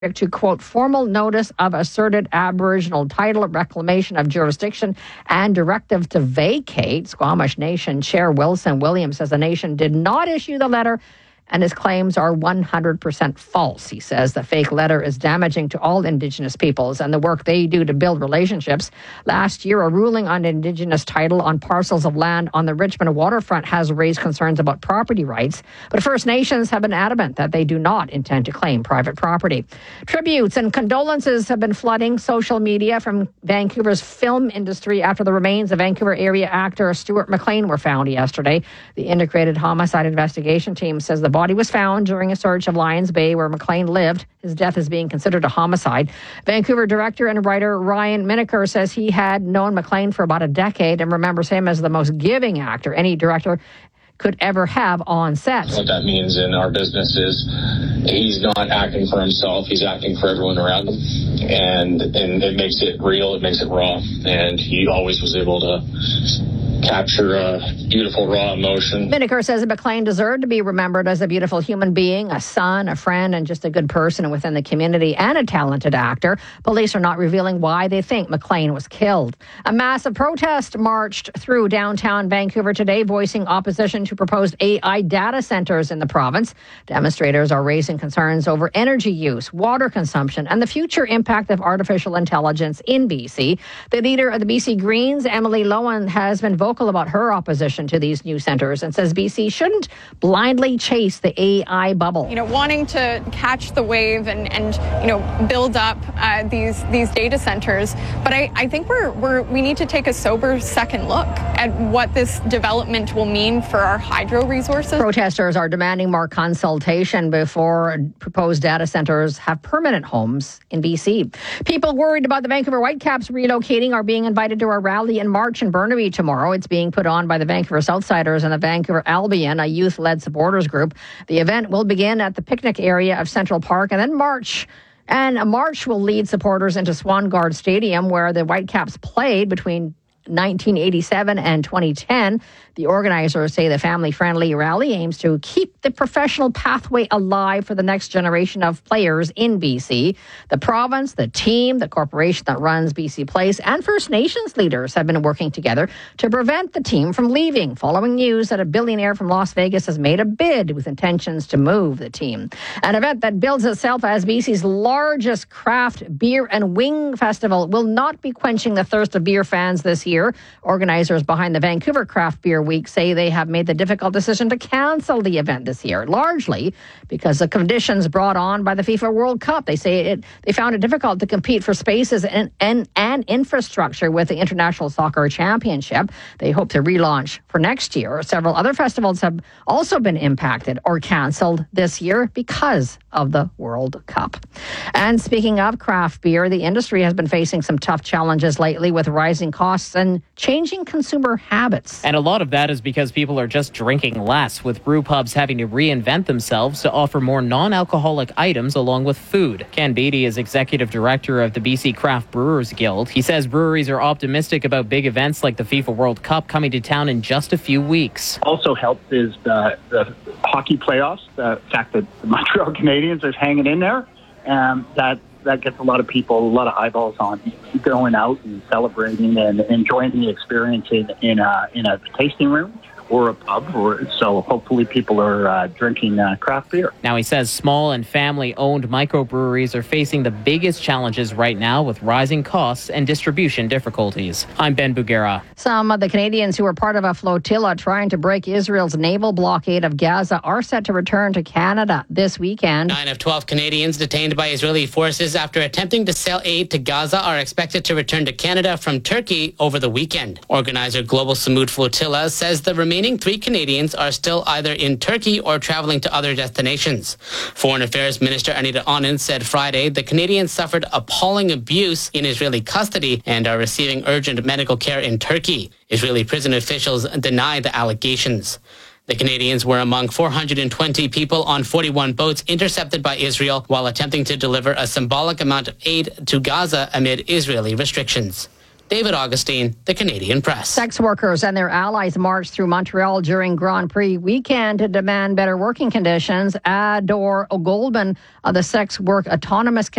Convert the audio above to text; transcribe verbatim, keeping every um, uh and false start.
to, quote, formal notice of asserted Aboriginal title, reclamation of jurisdiction, and directive to vacate. Squamish Nation Chair Wilson Williams says the nation did not issue the letter and his claims are one hundred percent false. He says the fake letter is damaging to all Indigenous peoples and the work they do to build relationships. Last year, a ruling on Indigenous title on parcels of land on the Richmond waterfront has raised concerns about property rights, but First Nations have been adamant that they do not intend to claim private property. Tributes and condolences have been flooding social media from Vancouver's film industry after the remains of Vancouver area actor Stuart McLean were found yesterday. The Integrated Homicide Investigation Team says the body was found during a search of Lions Bay where McLean lived. His death is being considered a homicide. Vancouver director and writer Ryan Miniker says he had known McLean for about a decade and remembers him as the most giving actor any director could ever have on set. What that means in our business is he's not acting for himself, he's acting for everyone around him. And, and it makes it real, it makes it raw. And he always was able to capture a beautiful, raw emotion. Miniker says that McLean deserved to be remembered as a beautiful human being, a son, a friend, and just a good person within the community and a talented actor. Police are not revealing why they think McLean was killed. A massive protest marched through downtown Vancouver today, voicing opposition to proposed A I data centers in the province. Demonstrators are raising concerns over energy use, water consumption, and the future impact of artificial intelligence in B C. The leader of the B C Greens, Emily Lowen, has been vocal about her opposition to these new centres and says B C shouldn't blindly chase the A I bubble. You know, wanting to catch the wave and, and you know, build up uh, these these data centres, but I, I think we're, we're we need to take a sober second look at what this development will mean for our hydro resources. Protesters are demanding more consultation before proposed data centres have permanent homes in B C. People worried about the Vancouver Whitecaps relocating are being invited to a rally in March in Burnaby tomorrow. It's being put on by the Vancouver Southsiders and the Vancouver Albion, a youth-led supporters group. The event will begin at the picnic area of Central Park and then march. And a march will lead supporters into Swangard Stadium, where the Whitecaps played between nineteen eighty-seven and twenty ten. The organizers say the family-friendly rally aims to keep the professional pathway alive for the next generation of players in B C. The province, the team, the corporation that runs B C Place, and First Nations leaders have been working together to prevent the team from leaving, following news that a billionaire from Las Vegas has made a bid with intentions to move the team. An event that bills itself as B C's largest craft beer and wing festival will not be quenching the thirst of beer fans this year. Organizers behind the Vancouver Craft Beer Week say they have made the difficult decision to cancel the event this year, largely because of conditions brought on by the FIFA World Cup. They say it, they found it difficult to compete for spaces and, and, and infrastructure with the International Soccer Championship. They hope to relaunch for next year. Several other festivals have also been impacted or canceled this year because of the World Cup. And speaking of craft beer, the industry has been facing some tough challenges lately with rising costs and changing consumer habits. And a lot of that is because people are just drinking less, with brew pubs having to reinvent themselves to offer more non-alcoholic items along with food. Ken Beatty is executive director of the B C Craft Brewers Guild. He says breweries are optimistic about big events like the FIFA World Cup coming to town in just a few weeks. Also helped is the, the hockey playoffs, the fact that the Montreal Canadiens are hanging in there, and that that gets a lot of people, a lot of eyeballs on going out and celebrating and enjoying the experience in, in, a, in a tasting room or a pub. Or, so hopefully people are uh, drinking uh, craft beer. Now, he says small and family-owned microbreweries are facing the biggest challenges right now with rising costs and distribution difficulties. I'm Ben Bugera. Some of the Canadians who were part of a flotilla trying to break Israel's naval blockade of Gaza are set to return to Canada this weekend. Nine of twelve Canadians detained by Israeli forces after attempting to sell aid to Gaza are expected to return to Canada from Turkey over the weekend. Organizer Global Samud Flotilla says the remaining three Canadians are still either in Turkey or traveling to other destinations. Foreign Affairs Minister Anita Anand said Friday the Canadians suffered appalling abuse in Israeli custody and are receiving urgent medical care in Turkey. Israeli prison officials deny the allegations. The Canadians were among four hundred twenty people on forty-one boats intercepted by Israel while attempting to deliver a symbolic amount of aid to Gaza amid Israeli restrictions. David Augustine, The Canadian Press. Sex workers and their allies marched through Montreal during Grand Prix weekend to demand better working conditions. Ador Goldman of the Sex Work Autonomous